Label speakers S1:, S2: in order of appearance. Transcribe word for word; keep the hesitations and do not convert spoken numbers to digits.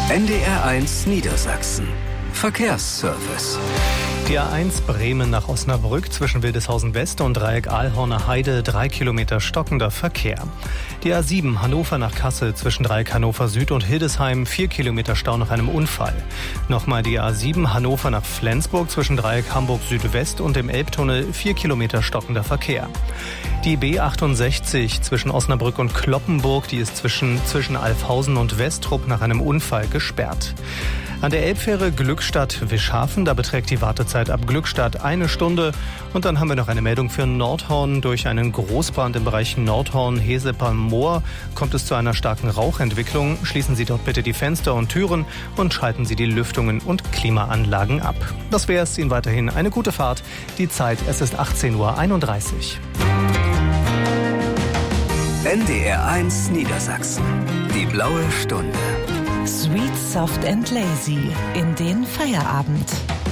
S1: N D R eins Niedersachsen. Verkehrsservice.
S2: Die A eins Bremen nach Osnabrück zwischen Wildeshausen West und Dreieck Ahlhorner Heide, drei Kilometer stockender Verkehr. Die A sieben Hannover nach Kassel zwischen Dreieck Hannover Süd und Hildesheim, vier Kilometer Stau nach einem Unfall. Nochmal die A sieben Hannover nach Flensburg zwischen Dreieck Hamburg Südwest und dem Elbtunnel, vier Kilometer stockender Verkehr. Die B achtundsechzig zwischen Osnabrück und Cloppenburg, die ist zwischen, zwischen Alfhausen und Westrup nach einem Unfall gesperrt. An der Elbfähre Glückstadt-Wischhafen, da beträgt die Wartezeit ab Glückstadt eine Stunde. Und dann haben wir noch eine Meldung für Nordhorn. Durch einen Großbrand im Bereich Nordhorn-Heseper-Moor kommt es zu einer starken Rauchentwicklung. Schließen Sie dort bitte die Fenster und Türen und schalten Sie die Lüftungen und Klimaanlagen ab. Das wäre es. Ihnen weiterhin eine gute Fahrt. Die Zeit, es ist achtzehn Uhr einunddreißig.
S1: N D R eins Niedersachsen. Die blaue Stunde.
S3: Sweet, soft and lazy in den Feierabend.